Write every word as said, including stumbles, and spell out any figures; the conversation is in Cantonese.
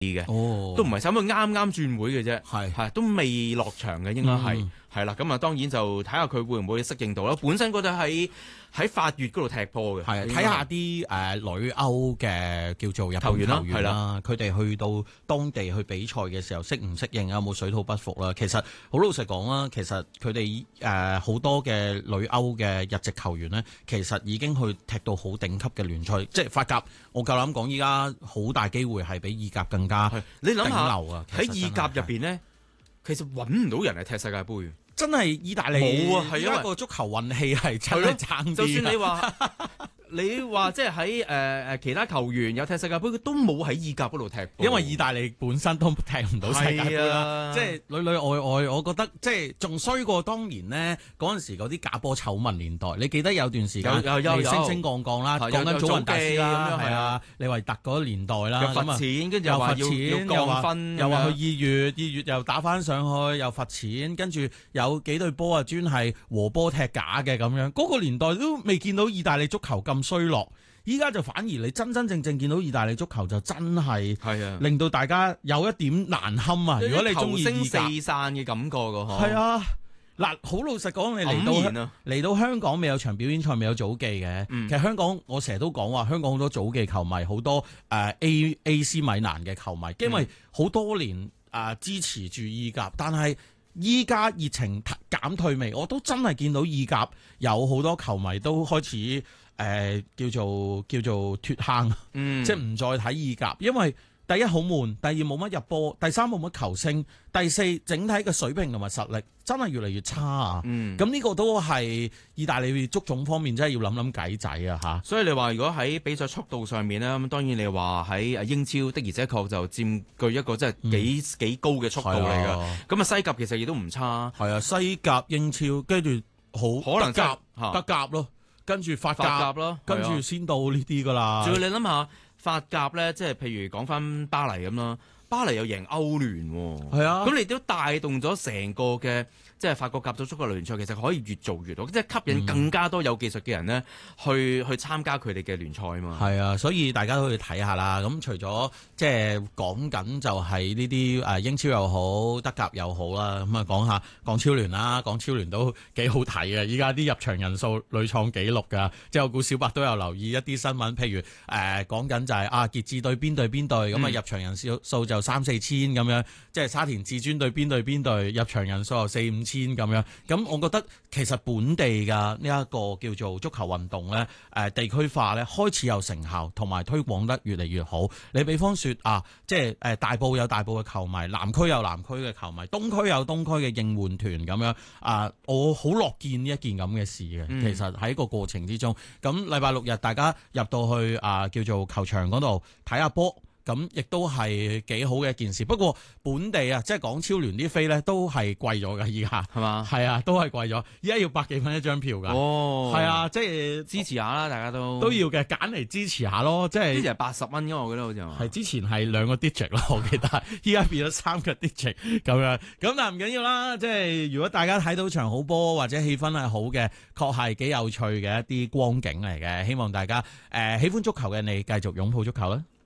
嘅， 哦， 都唔係三，因為啱啱轉會嘅啫， 係係都未落場嘅，應該係嗯係啦。咁啊，當然就睇下佢會唔會適應到啦。本身嗰隊喺喺法乙嗰度踢波嘅， 係睇下啲誒女歐嘅叫做日本球員啦球員啦，佢哋去到當地去比賽嘅時候適唔適應啊，有冇水土不服啦？其實好老實講啦，其實佢哋誒好多嘅女歐嘅日籍球員呢，其實已經去踢到好頂級嘅聯賽，即係法甲。我夠膽講，依家好大機會係比意甲更加你諗下頂流啊！ 喺意甲入邊呢，其實揾唔到人嚟踢世界盃。 真係意大利冇啊，係因為個足球運氣係真係爭啲。 就算你話你話即係喺誒誒其他球員有踢世界盃，佢都冇喺意甲嗰度踢。 因為意大利本身都踢唔到世界盃啦， 啊、 即係裏裏外外，我覺得即係仲衰過當年呢嗰陣時嗰啲假波醜聞年代。你記得有段時間係升升降降啦，講緊祖雲達斯啦，係啊，李維特嗰年代啦， 又罰錢，跟住又話要要降分， 又話去二月二月又打翻上去，又罰錢，跟住有幾隊波啊專係和波踢假嘅咁樣。嗰、那個年代都未見到意大利足球咁衰落。依家就反而你真真正正見到意大利足球就真係令到大家有一點難堪啊！如果你中意意甲， 四散嘅感覺噶， 係啊，嗱，好老實講，你嚟到嚟、啊、到香港未有場表演賽，未有祖記嘅。嗯、其實香港我成日都講話，香港好多祖記球迷，好多誒、呃、A A C 米蘭嘅球迷，因為好多年誒、呃、支持住意甲，但係依家熱情減退未，我都真係見到意甲有好多球迷都開始。誒、呃、叫做叫做脫坑，嗯、即係唔再睇意甲，因為第一好悶，第二冇乜入波，第三冇乜球星，第四整體嘅水平同埋實力真係越嚟越差啊！咁呢、嗯、個都係意大利足總方面真係要諗諗計仔啊嚇！ 所以你話如果喺比賽速度上面呢，咁當然你話喺英超的而且確就佔據一個即係幾、嗯、幾高嘅速度嚟㗎。咁啊西甲其實亦都唔差。 係啊，西甲、英超跟住好可能德甲、德甲咯。跟住法甲， 法甲咯， 跟住先到呢啲噶啦。 仲要你諗下法甲咧，即係譬如講翻巴黎咁啦，巴黎又贏歐聯喎， 係啊， 咁你都帶動咗成個嘅即係法國甲組足球聯賽，其實可以越做越好，即係吸引更加多有技術嘅人呢去去參加佢哋嘅聯賽啊嘛。 係啊，所以大家都可以睇下啦。咁除咗即係講緊就係呢啲誒英超又好，德甲又好啦。咁啊講下港超聯啦，港超聯都幾好睇嘅。依家啲入場人數屢創紀錄㗎。即係我估小白都有留意一啲新聞，譬如誒、呃、講緊就係、是、啊傑志對邊隊邊隊，咁啊、嗯、入場人數數就三四千咁樣。即係沙田至尊對邊隊邊隊，入場人數又四五千咁樣。咁我覺得其實本地嘅呢一個叫做足球運動咧，誒地區化咧開始有成效，同埋推廣得越嚟越好。你比方說啊，即係誒大埔有大埔嘅球迷，南區有南區嘅球迷，東區有東區嘅應援團咁樣啊，我好樂見呢一件咁嘅事嘅。嗯、其實喺個過程之中，咁禮拜六日大家入到去啊叫做球場嗰度睇下波。咁亦都係幾好嘅一件事，不過本地啊，即係港超聯啲飛咧都係貴咗㗎，依家係嘛？係啊，都係貴咗，依家要百幾蚊一張票㗎。哦，係啊，即係支持下啦，大家都都要嘅，揀嚟支持下咯，即係之前係八十蚊㗎，我記得好似係之前係兩個 digit 咯，我記得，依家變咗三個 digit 咁樣，咁但係唔緊要啦，即係如果大家睇到場好波或者氣氛係好嘅，確係幾有趣嘅一啲光景嚟嘅，希望大家誒、呃、喜歡足球嘅你繼續擁抱足球啦。